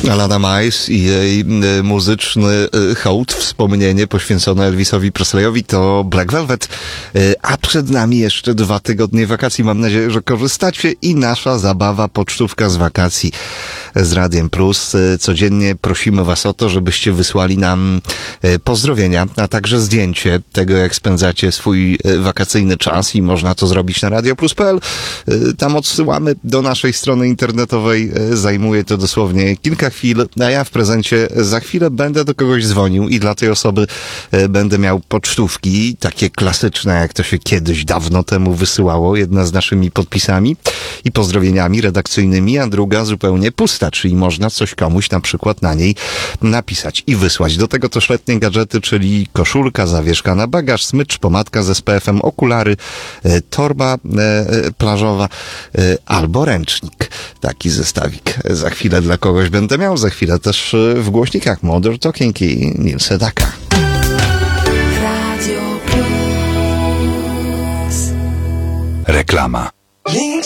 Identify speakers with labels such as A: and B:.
A: Alana Miles i jej muzyczny hołd, wspomnienie poświęcone Elvisowi Presleyowi to Black Velvet, a przed nami jeszcze 2 tygodnie wakacji. Mam nadzieję, że korzystacie i nasza zabawa, pocztówka z wakacji z Radiem Plus. Codziennie prosimy was o to, żebyście wysłali nam pozdrowienia, a także zdjęcie tego, jak spędzacie swój wakacyjny czas i można to zrobić na radioplus.pl. Tam odsyłamy do naszej strony internetowej. Zajmuje to dosłownie kilka chwil, a ja w prezencie za chwilę będę do kogoś dzwonił i dla tej osoby będę miał pocztówki, takie klasyczne, jak to się kiedyś dawno temu wysyłało, jedna z naszymi podpisami i pozdrowieniami redakcyjnymi, a druga zupełnie pusta, czyli można coś komuś na przykład na niej napisać i wysłać. Do tego też letnie gadżety, czyli koszulka, zawieszka na bagaż, smycz, pomadka z SPF-em, okulary, torba plażowa albo ręcznik. Taki zestawik za chwilę dla kogoś będę miał, za chwilę też w głośnikach Modern Talking i Neil Sedaka.
B: Radio Plus.
C: Reklama.